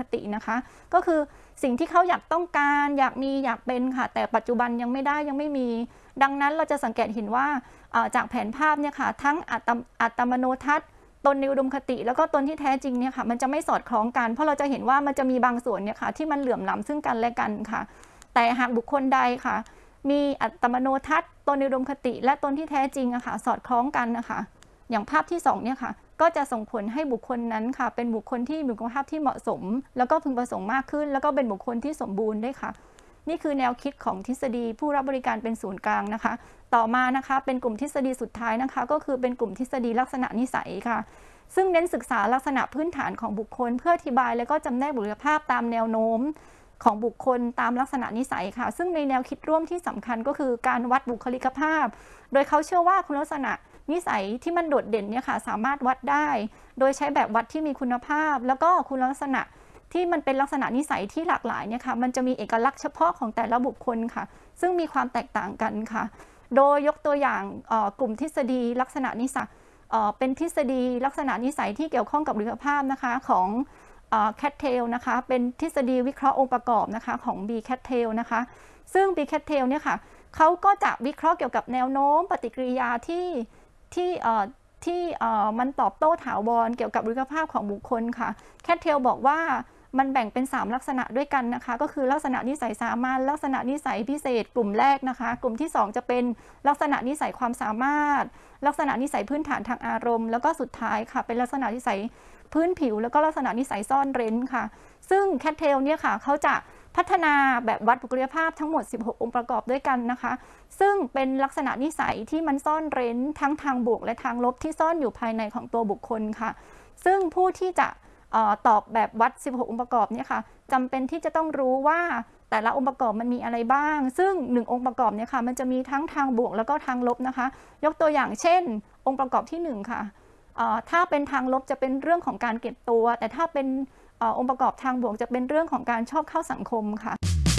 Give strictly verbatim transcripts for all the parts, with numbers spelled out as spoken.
ตินะคะก็คือสิ่งที่เขาอยากต้องการอยากมีอยากเป็นค่ะแต่ปัจจุบันยังไม่ได้ยังไม่มีดังนั้นเราจะสังเกตเห็นว่าจากแผนภาพเนี่ยค่ะทั้งอัตอัตมโนทัศน์ตนในอุดมคติแล้วก็ตนที่แท้จริงเนี่ยค่ะมันจะไม่สอดคล้องกันเพราะเราจะเห็นว่ามันจะมีบางส่วนเนี่ยค่ะที่มันเหลื่อมล้ำซึ่งกันและกันค่ะแต่หากบุคคลใดค่ะมีอัตมโนทัศน์ตนในอุดมคติและตนที่แท้จริงอะค่ะสอดคล้องกันนะคะอย่างภาพที่สองเนี่ยค่ะก็จะส่งผลให้บุคคลนั้นค่ะเป็นบุคคลที่มีคุณภาพที่เหมาะสมแล้วก็พึงประสงค์มากขึ้นแล้วก็เป็นบุคคลที่สมบูรณ์ด้วยค่ะนี่คือแนวคิดของทฤษฎีผู้รับบริการเป็นศูนย์กลางนะคะต่อมานะคะเป็นกลุ่มทฤษฎีสุดท้ายนะคะก็คือเป็นกลุ่มทฤษฎีลักษณะนิสัยค่ะซึ่งเน้นศึกษาลักษณะพื้นฐานของบุคคลเพื่ออธิบายและก็จำแนกบุคลิกภาพตามแนวโน้มของบุคคลตามลักษณะนิสัยค่ะซึ่งในแนวคิดร่วมที่สำคัญก็คือการวัดบุคลิกภาพโดยเขาเชื่อว่าคุณลักษณะนิสัยที่มันโดดเด่นเนี่ยค่ะสามารถวัดได้โดยใช้แบบวัดที่มีคุณภาพแล้วก็คุณลักษณะที่มันเป็นลักษณะนิสัยที่หลากหลายเนี่ยค่ะมันจะมีเอกลักษณ์เฉพาะของแต่ละบุคคลค่ะซึ่งมีความแตกต่างกันค่ะโดยยกตัวอย่างกลุ่มทฤษฎีลักษณะนิสัยเป็นทฤษฎีลักษณะนิสัยที่เกี่ยวข้องกับบุคลิกภาพนะคะของแคทเทลนะคะเป็นทฤษฎีวิเคราะห์องค์ประกอบนะคะของ บี แคทเทลนะคะซึ่ง บี แคทเทลเนี่ยค่ะเขาก็จะวิเคราะห์เกี่ยวกับแนวโน้มปฏิกิริยาที่ที่ที่มันตอบโต้ถาวรเกี่ยวกับบุคลิกภาพของบุคคลค่ะแคทเทลบอกว่ามันแบ่งเป็นสามลักษณะด้วยกันนะคะก็คือลักษณะนิสัยสามัญลักษณะนิสัยพิเศษกลุ่มแรกนะคะกลุ่มที่สองจะเป็นลักษณะนิสัยความสามารถลักษณะนิสัยพื้นฐานทางอารมณ์แล้วก็สุดท้ายค่ะเป็นลักษณะนิสัยพื้นผิวแล้วก็ลักษณะนิสัยซ่อนเร้นค่ะซึ่งแคทเทลเนี่ยค่ะเขาจะพัฒนาแบบวัดบุคลิกภาพทั้งหมดสิบหกองค์ประกอบด้วยกันนะคะซึ่งเป็นลักษณะนิสัยที่มันซ่อนเร้นทั้งทางบวกและทางลบที่ซ่อนอยู่ภายในของตัวบุคคลค่ะซึ่งผู้ที่จะตอบแบบวัดสิบหกองค์ประกอบเนี่ยค่ะจำเป็นที่จะต้องรู้ว่าแต่ละองค์ประกอบมันมีอะไรบ้างซึ่งหนึ่งองค์ประกอบเนี่ยค่ะมันจะมีทั้งทางบวกแล้วก็ทางลบนะคะยกตัวอย่างเช่นองค์ประกอบที่หนึ่งค่ะถ้าเป็นทางลบจะเป็นเรื่องของการเก็บตัวแต่ถ้าเป็นองค์ประกอบทางบวกจะเป็นเรื่องของการชอบเข้าสังคมค่ะ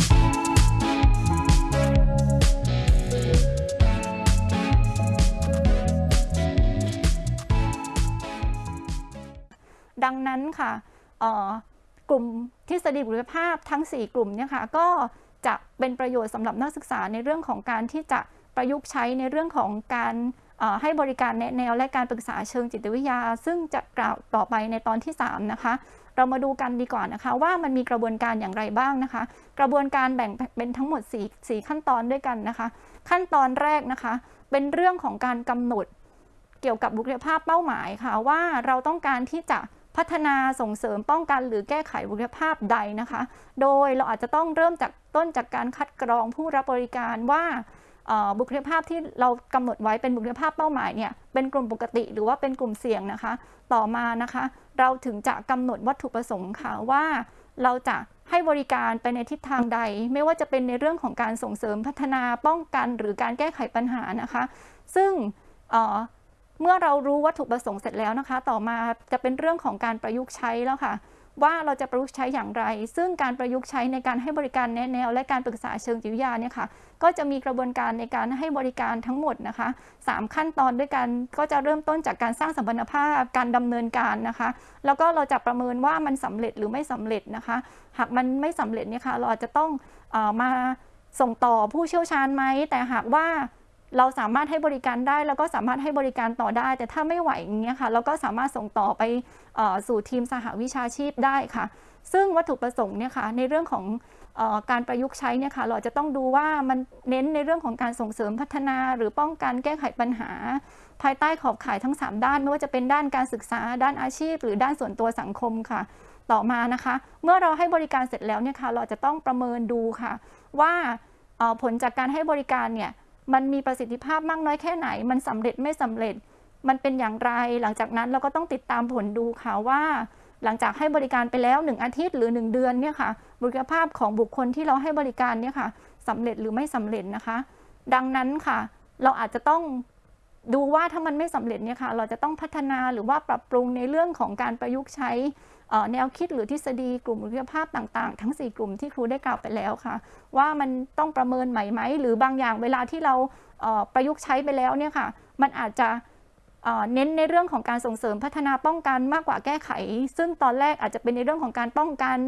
ดังนั้นค่ะกลุ่มทฤษฎีบุคลิกภาพทั้งสี่กลุ่มเนี่ยค่ะก็จะเป็นประโยชน์สำหรับนักศึกษาในเรื่องของการที่จะประยุกต์ใช้ในเรื่องของการให้บริการแนะแนวและการปรึกษาเชิงจิตวิทยาซึ่งจะกล่าวต่อไปในตอนที่สามนะคะเรามาดูกันดีกว่านะคะว่ามันมีกระบวนการอย่างไรบ้างนะคะกระบวนการแบ่งเป็นทั้งหมดสี่ สี่ขั้นตอนด้วยกันนะคะขั้นตอนแรกนะคะเป็นเรื่องของการกำหนดเกี่ยวกับบุคลิกภาพเป้าหมายค่ะว่าเราต้องการที่จะพัฒนาส่งเสริมป้องกันหรือแก้ไขบุคลิกภาพใดนะคะโดยเราอาจจะต้องเริ่มจากต้นจากการคัดกรองผู้รับบริการว่าบุคลิกภาพที่เรากำหนดไว้เป็นบุคลิกภาพเป้าหมายเนี่ยเป็นกลุ่มปกติหรือว่าเป็นกลุ่มเสี่ยงนะคะต่อมานะคะเราถึงจะกำหนดวัตถุประสงค์ค่ะว่าเราจะให้บริการไปในทิศทางใดไม่ว่าจะเป็นในเรื่องของการส่งเสริมพัฒนาป้องกันหรือการแก้ไขปัญหานะคะซึ่งเมื่อเรารู้วัตถุประสงค์เสร็จแล้วนะคะต่อมาจะเป็นเรื่องของการประยุกต์ใช้แล้วค่ะว่าเราจะประยุกต์ใช้อย่างไรซึ่งการประยุกต์ใช้ในการให้บริการแนะแนวและการปรึกษาเชิงจิตวิทยาเนี่ยค่ะก็จะมีกระบวนการในการให้บริการทั้งหมดนะคะสามขั้นตอนด้วยกันก็จะเริ่มต้นจากการสร้างสัมพันธภาพการดำเนินการนะคะแล้วก็เราจะประเมินว่ามันสำเร็จหรือไม่สำเร็จนะคะหากมันไม่สำเร็จเนี่ยค่ะเราอาจจะต้องเอ่อมาส่งต่อผู้เชี่ยวชาญไหมแต่หากว่าเราสามารถให้บริการได้แล้วก็สามารถให้บริการต่อได้แต่ถ้าไม่ไหวอย่างเงี้ยค่ะเราก็สามารถส่งต่อไปสู่ทีมสหวิชาชีพได้ค่ะซึ่งวัตถุประสงค์เนี่ยค่ะในเรื่องของการประยุกต์ใช้เนี่ยค่ะเราจะต้องดูว่ามันเน้นในเรื่องของการส่งเสริมพัฒนาหรือป้องกันแก้ไขปัญหาภายใต้ขอบข่ายทั้งสามด้านไม่ว่าจะเป็นด้านการศึกษาด้านอาชีพหรือด้านส่วนตัวสังคมค่ะต่อมานะคะเมื่อเราให้บริการเสร็จแล้วเนี่ยค่ะเราจะต้องประเมินดูค่ะว่าผลจากการให้บริการเนี่ยมันมีประสิทธิภาพมากน้อยแค่ไหนมันสำเร็จไม่สำเร็จมันเป็นอย่างไรหลังจากนั้นเราก็ต้องติดตามผลดูค่ะว่าหลังจากให้บริการไปแล้วหนึ่งอาทิตย์หรือหนึ่งเดือนเนี่ยค่ะบุคลิกภาพของบุคคลที่เราให้บริการเนี่ยค่ะสำเร็จหรือไม่สำเร็จนะคะดังนั้นค่ะเราอาจจะต้องดูว่าถ้ามันไม่สำเร็จเนี่ยค่ะเราจะต้องพัฒนาหรือว่าปรับปรุงในเรื่องของการประยุกต์ใช้แนวคิดหรือทฤษฎีกลุ่มบุคลิกภาพต่างๆทั้งสี่กลุ่มที่ครูได้กล่าวไปแล้วค่ะว่ามันต้องประเมินใหม่ไหมหรือบางอย่างเวลาที่เราประยุกต์ใช้ไปแล้วเนี่ยค่ะมันอาจจะเน้นในเรื่องของการส่งเสริมพัฒนาป้องกันมากกว่าแก้ไขซึ่งตอนแรกอาจจะเป็นในเรื่องของการป้องกัน